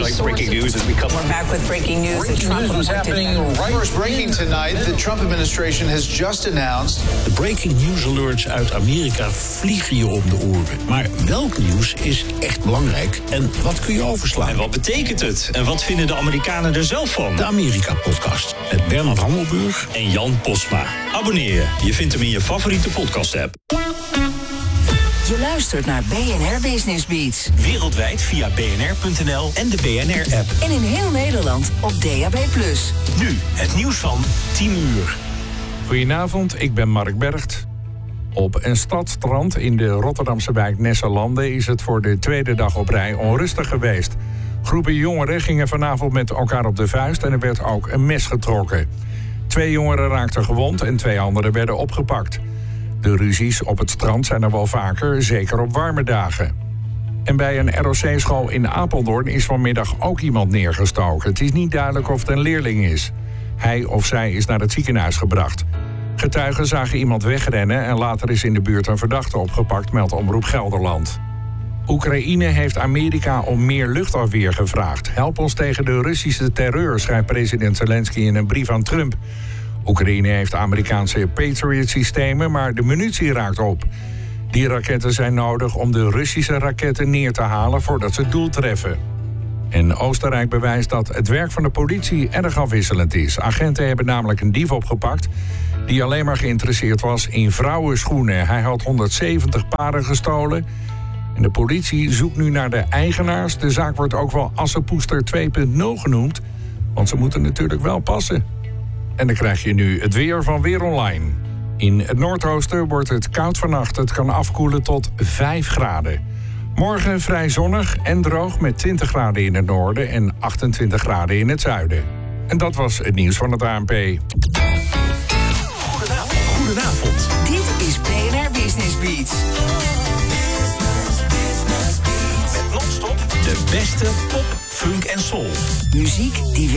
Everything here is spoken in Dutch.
Like breaking news as we come. We're back with breaking news. Breaking news was happening right. First breaking tonight. The Trump administration has just announced. De breaking news alerts uit Amerika vliegen je om de oren. Maar welk nieuws is echt belangrijk en wat kun je overslaan? En wat betekent het? En wat vinden de Amerikanen er zelf van? De Amerika-podcast met Bernard Hammelburg en Jan Postma. Abonneer je. Je vindt hem in je favoriete podcast-app. Je luistert naar BNR Business Beats. Wereldwijd via bnr.nl en de BNR-app. En in heel Nederland op DAB+. Nu het nieuws van 10 uur. Goedenavond, ik ben Mark Bergt. Op een stadstrand in de Rotterdamse wijk Nesserlanden is het voor de tweede dag op rij onrustig geweest. Groepen jongeren gingen vanavond met elkaar op de vuist en er werd ook een mes getrokken. 2 jongeren raakten gewond en 2 anderen werden opgepakt. De ruzies op het strand zijn er wel vaker, zeker op warme dagen. En bij een ROC-school in Apeldoorn is vanmiddag ook iemand neergestoken. Het is niet duidelijk of het een leerling is. Hij of zij is naar het ziekenhuis gebracht. Getuigen zagen iemand wegrennen en later is in de buurt een verdachte opgepakt, meldt Omroep Gelderland. Oekraïne heeft Amerika om meer luchtafweer gevraagd. Help ons tegen de Russische terreur, schrijft president Zelensky in een brief aan Trump. Oekraïne heeft Amerikaanse Patriot-systemen, maar de munitie raakt op. Die raketten zijn nodig om de Russische raketten neer te halen voordat ze het doel treffen. En Oostenrijk bewijst dat het werk van de politie erg afwisselend is. Agenten hebben namelijk een dief opgepakt die alleen maar geïnteresseerd was in vrouwenschoenen. Hij had 170 paren gestolen. En de politie zoekt nu naar de eigenaars. De zaak wordt ook wel Assepoester 2.0 genoemd, want ze moeten natuurlijk wel passen. En dan krijg je nu het weer van Weer Online. In het Noordoosten wordt het koud vannacht. Het kan afkoelen tot 5 graden. Morgen vrij zonnig en droog met 20 graden in het noorden en 28 graden in het zuiden. En dat was het nieuws van het ANP. Goedenavond. Dit is BNR Business Beats. Met non-stop de beste pop, funk en soul. Muziek die